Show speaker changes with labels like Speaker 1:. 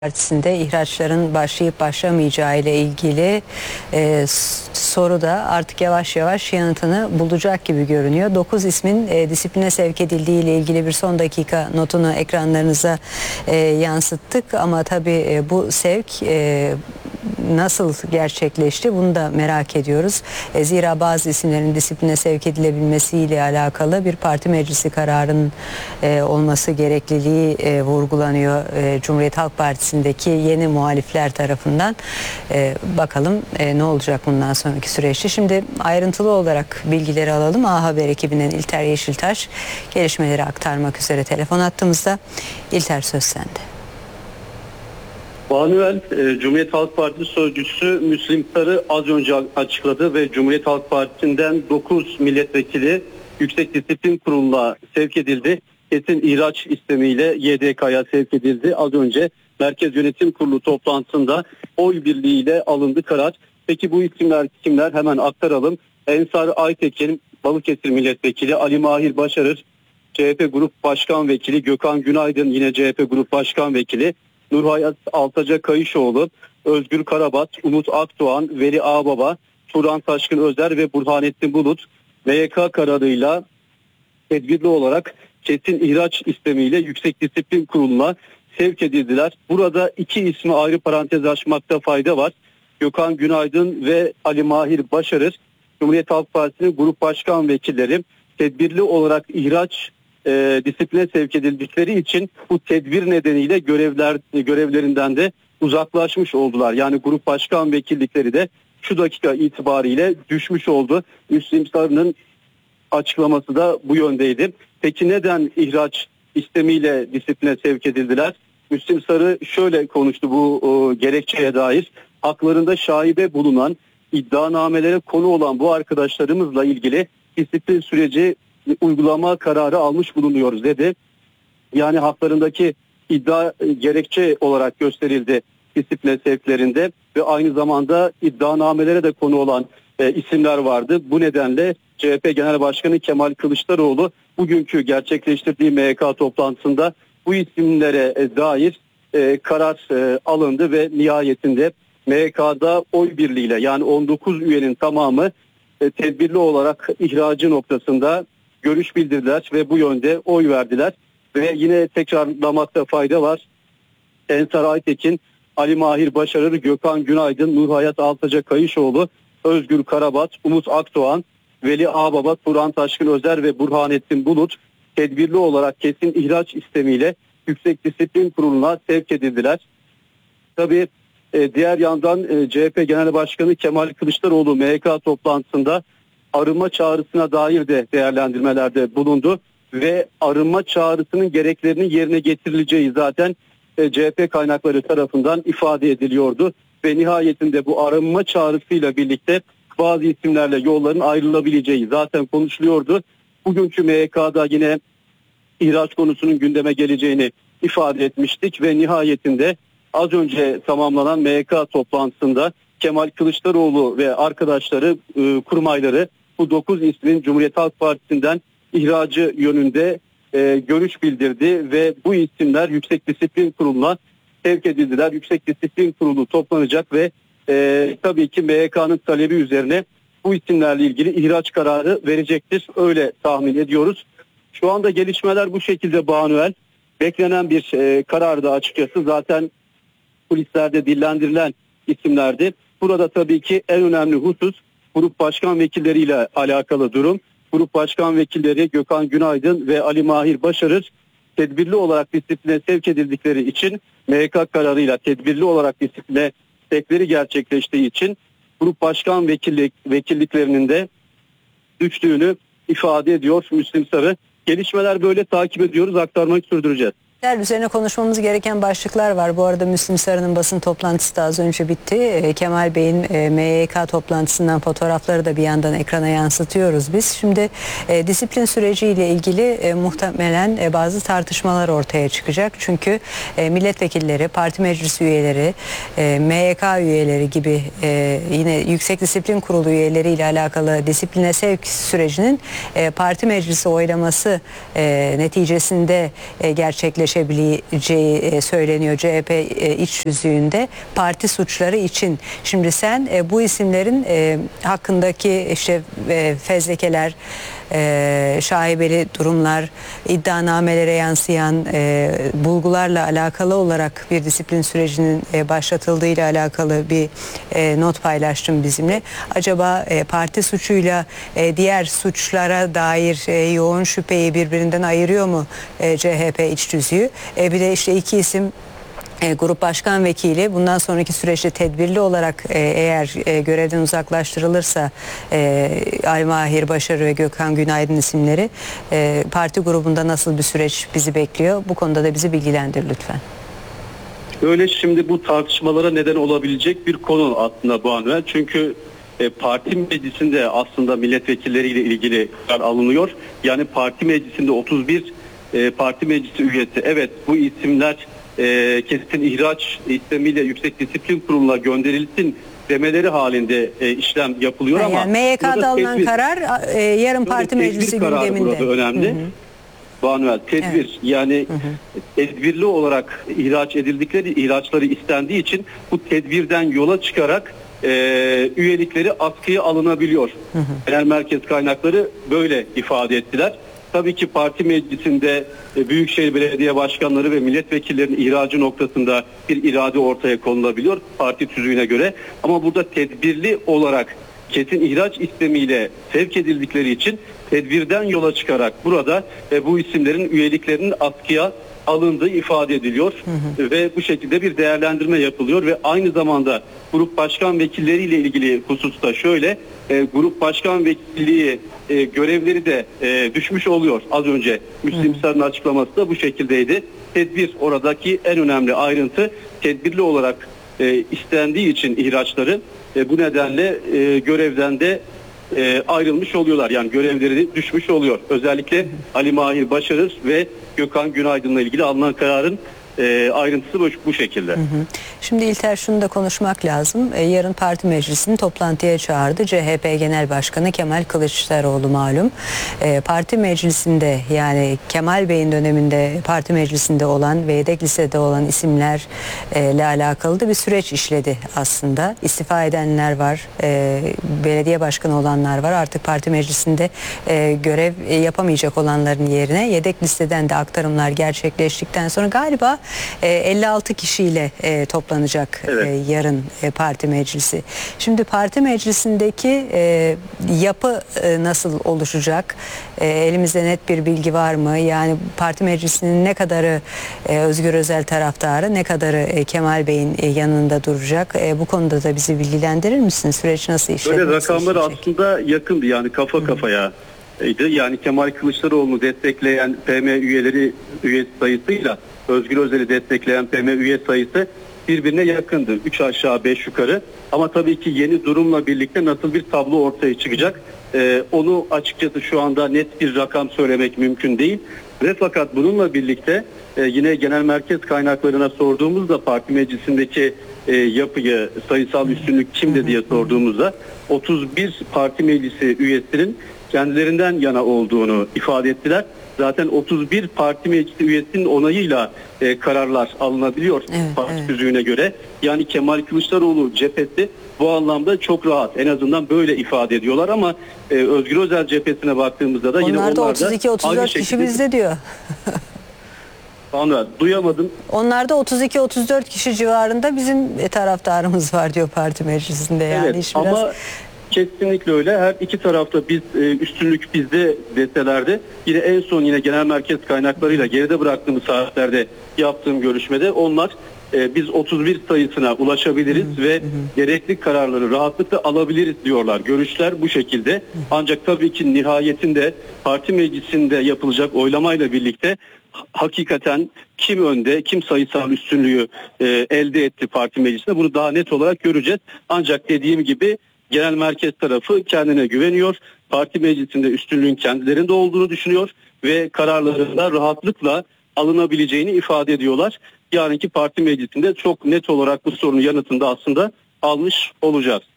Speaker 1: Partisi'nde ihraçların başlayıp başlamayacağı ile ilgili soru da artık yavaş yavaş yanıtını bulacak gibi görünüyor. 9 ismin disipline sevk edildiği ile ilgili bir son dakika notunu ekranlarınıza yansıttık. Ama tabii bu sevk nasıl gerçekleşti bunu da merak ediyoruz. Zira bazı isimlerin disipline sevk edilebilmesiyle alakalı bir parti meclisi kararının olması gerekliliği vurgulanıyor Cumhuriyet Halk Partisi'ndeki yeni muhalifler tarafından. Bakalım ne olacak bundan sonraki süreçte. Şimdi ayrıntılı olarak bilgileri alalım. A Haber ekibinden İlter Yeşiltaş gelişmeleri aktarmak üzere telefon attığımızda. İlter, söz sende.
Speaker 2: Banuel, Cumhuriyet Halk Partisi sözcüsü Müslim Sarı az önce açıkladı ve Cumhuriyet Halk Partisi'nden 9 milletvekili Yüksek Disiplin Kurulu'na sevk edildi. Kesin ihraç istemiyle YDK'ya sevk edildi. Az önce Merkez Yönetim Kurulu toplantısında oy birliğiyle alındı karar. Peki bu isimler kimler? Hemen aktaralım. Ensar Aytekin, Balıkesir Milletvekili, Ali Mahir Başarır, CHP Grup Başkan Vekili, Gökhan Günaydın yine CHP Grup Başkan Vekili, Nurhayat Altaca Kayışoğlu, Özgür Karabat, Umut Akdoğan, Veli Ağbaba, Turan Taşkın Özer ve Burhanettin Bulut MYK kararıyla tedbirli olarak kesin ihraç istemiyle Yüksek Disiplin Kurulu'na sevk edildiler. Burada iki ismi ayrı parantez açmakta fayda var. Gökhan Günaydın ve Ali Mahir Başarır, Cumhuriyet Halk Partisi'nin grup başkan vekilleri, tedbirli olarak ihraç disipline sevk edildikleri için bu tedbir nedeniyle görevlerinden de uzaklaşmış oldular. Yani grup başkan vekillikleri de şu dakika itibariyle düşmüş oldu. Müslim Sarı'nın açıklaması da bu yöndeydi. Peki neden ihraç istemiyle disipline sevk edildiler? Müslim Sarı şöyle konuştu bu gerekçeye dair. Haklarında şaibe bulunan, iddianamelere konu olan bu arkadaşlarımızla ilgili disiplin süreci uygulama kararı almış bulunuyoruz dedi. Yani haklarındaki iddia gerekçe olarak gösterildi disipline sevklerinde ve aynı zamanda iddianamelere de konu olan isimler vardı. Bu nedenle CHP Genel Başkanı Kemal Kılıçdaroğlu bugünkü gerçekleştirdiği MYK toplantısında bu isimlere dair karar alındı ve nihayetinde MYK'da oy birliğiyle yani 19 üyenin tamamı tedbirli olarak ihracı noktasında görüş bildirdiler ve bu yönde oy verdiler. Ve yine tekrarlamakta fayda var. Ensar Aytekin, Ali Mahir Başarır, Gökhan Günaydın, Nurhayat Altaca Kayışoğlu, Özgür Karabat, Umut Akdoğan, Veli Ağbaba, Turan Taşkın Özer ve Burhanettin Bulut tedbirli olarak kesin ihraç istemiyle Yüksek Disiplin Kurulu'na sevk edildiler. Tabii diğer yandan CHP Genel Başkanı Kemal Kılıçdaroğlu MYK toplantısında arınma çağrısına dair de değerlendirmelerde bulundu ve arınma çağrısının gereklerinin yerine getirileceği zaten CHP kaynakları tarafından ifade ediliyordu ve nihayetinde bu arınma çağrısıyla birlikte bazı isimlerle yolların ayrılabileceği zaten konuşuluyordu. Bugünkü MYK'da yine ihraç konusunun gündeme geleceğini ifade etmiştik ve nihayetinde az önce tamamlanan MYK toplantısında Kemal Kılıçdaroğlu ve arkadaşları, kurmayları bu 9 ismin Cumhuriyet Halk Partisi'nden ihracı yönünde görüş bildirdi ve bu isimler Yüksek Disiplin Kurulu'na sevk edildiler. Yüksek Disiplin Kurulu toplanacak ve tabii ki MYK'nın talebi üzerine bu isimlerle ilgili ihraç kararı verecektir. Öyle tahmin ediyoruz. Şu anda gelişmeler bu şekilde Banuel. Beklenen bir karardı açıkçası. Zaten kulislerde dillendirilen isimlerdi. Burada tabii ki en önemli husus grup başkan vekilleriyle alakalı durum. Grup başkan vekilleri Gökhan Günaydın ve Ali Mahir Başarır tedbirli olarak disipline sevk edildikleri için MYK kararıyla tedbirli olarak disipline sevkleri gerçekleştiği için grup başkan vekilliklerinin de düştüğünü ifade ediyor Müslim Sarı. Gelişmeler böyle, takip ediyoruz, aktarmayı sürdüreceğiz.
Speaker 1: Üzerine konuşmamız gereken başlıklar var. Bu arada Müslim Sarı'nın basın toplantısı da az önce bitti. Kemal Bey'in MYK toplantısından fotoğrafları da bir yandan ekrana yansıtıyoruz biz. Şimdi disiplin süreciyle ilgili muhtemelen bazı tartışmalar ortaya çıkacak. Çünkü milletvekilleri, parti meclis üyeleri, MYK üyeleri gibi yine Yüksek Disiplin Kurulu üyeleriyle alakalı disipline sevk sürecinin parti meclisi oylaması neticesinde gerçekleştirilmesi gerçekleşebileceği söyleniyor CHP iç yüzüğünde parti suçları için. Şimdi sen bu isimlerin hakkındaki işte fezlekeler, şaibeli durumlar, iddianamelere yansıyan bulgularla alakalı olarak bir disiplin sürecinin başlatıldığıyla alakalı bir not paylaştım bizimle. Acaba parti suçuyla diğer suçlara dair yoğun şüpheyi birbirinden ayırıyor mu CHP iç tüzüğü? Bir de işte iki isim Grup Başkan Vekili bundan sonraki süreçte tedbirli olarak eğer görevden uzaklaştırılırsa Ali Mahir Başarı ve Gökhan Günaydın isimleri parti grubunda nasıl bir süreç bizi bekliyor? Bu konuda da bizi bilgilendir lütfen.
Speaker 2: Öyle, şimdi bu tartışmalara neden olabilecek bir konu aslında bu Anuel. Çünkü parti meclisinde aslında milletvekilleriyle ilgili karar alınıyor. Yani parti meclisinde 31 parti meclisi üyesi, evet bu isimler kesin ihraç istemiyle Yüksek Disiplin Kurulu'na gönderilsin demeleri halinde işlem yapılıyor ama
Speaker 1: yani MYK'da alınan karar yarın parti meclisi gündeminde.
Speaker 2: Burada önemli. Banuel, tedbir yani tedbirli olarak ihraçları istendiği için bu tedbirden yola çıkarak üyelikleri askıya alınabiliyor. Genel merkez kaynakları böyle ifade ettiler. Tabii ki parti meclisinde büyükşehir belediye başkanları ve milletvekillerinin ihracı noktasında bir irade ortaya konulabiliyor parti tüzüğüne göre. Ama burada tedbirli olarak kesin ihraç istemiyle sevk edildikleri için tedbirden yola çıkarak burada bu isimlerin üyeliklerinin askıya alındığı ifade ediliyor. Ve bu şekilde bir değerlendirme yapılıyor ve aynı zamanda grup başkan vekilleriyle ilgili hususta şöyle, grup başkan vekilliği görevleri de düşmüş oluyor. Az önce Müslim Sarı'nın açıklaması da bu şekildeydi. Tedbir oradaki en önemli ayrıntı, tedbirli olarak istendiği için ihraçları bu nedenle görevden de ayrılmış oluyorlar. Yani görevleri düşmüş oluyor. Özellikle Ali Mahir Başarı ve Gökhan Günaydın'la ilgili alınan kararın ayrıntısı bu şekilde.
Speaker 1: Şimdi İlter, şunu da konuşmak lazım. Yarın parti meclisini toplantıya çağırdı CHP Genel Başkanı Kemal Kılıçdaroğlu malum. Parti meclisinde, yani Kemal Bey'in döneminde parti meclisinde olan ve yedek listede olan isimlerle alakalı da bir süreç işledi aslında. İstifa edenler var, belediye başkanı olanlar var. Artık parti meclisinde görev yapamayacak olanların yerine yedek listeden de aktarımlar gerçekleştikten sonra galiba 56 kişiyle toplanacak yarın parti meclisi. Şimdi parti meclisindeki yapı nasıl oluşacak? Elimizde net bir bilgi var mı? Yani parti meclisinin ne kadarı Özgür Özel taraftarı, ne kadarı Kemal Bey'in yanında duracak? Bu konuda da bizi bilgilendirir misin? Süreç nasıl işleyecek?
Speaker 2: Böyle rakamlar aslında yakındı, yani kafa kafaya. Yani Kemal Kılıçdaroğlu'nu destekleyen PM üye sayısıyla Özgür Özel'i destekleyen PM üye sayısı birbirine yakındı. 3 aşağı 5 yukarı. Ama tabii ki yeni durumla birlikte nasıl bir tablo ortaya çıkacak? Onu açıkçası şu anda net bir rakam söylemek mümkün değil. Ve fakat bununla birlikte yine genel merkez kaynaklarına sorduğumuzda parti meclisindeki yapıyı, sayısal üstünlük kimde diye sorduğumuzda 31 parti meclisi üyesinin kendilerinden yana olduğunu ifade ettiler. Zaten 31 parti meclisi üyesinin onayıyla kararlar alınabiliyor parti tüzüğüne göre. Yani Kemal Kılıçdaroğlu cephesi bu anlamda çok rahat. En azından böyle ifade ediyorlar ama Özgür Özel cephesine baktığımızda da yine onlar da
Speaker 1: 32-34 kişi bizde diyor.
Speaker 2: Anladım, duyamadım.
Speaker 1: Onlarda 32-34 kişi civarında bizim taraftarımız var diyor parti meclisinde. Yani
Speaker 2: evet, ama kesinlikle öyle. Her iki tarafta biz üstünlük bizde deselerdi. Yine en son yine genel merkez kaynaklarıyla geride bıraktığımız saatlerde yaptığım görüşmede onlar biz 31 sayısına ulaşabiliriz ve gerekli kararları rahatlıkla alabiliriz diyorlar. Görüşler bu şekilde. Ancak tabii ki nihayetinde parti meclisinde yapılacak oylamayla birlikte hakikaten kim önde, kim sayısal üstünlüğü elde etti parti meclisinde, bunu daha net olarak göreceğiz. Ancak dediğim gibi genel merkez tarafı kendine güveniyor. Parti meclisinde üstünlüğün kendilerinde olduğunu düşünüyor ve kararlarında rahatlıkla alınabileceğini ifade ediyorlar. Yarınki parti meclisinde çok net olarak bu sorunun yanıtını da aslında almış olacağız.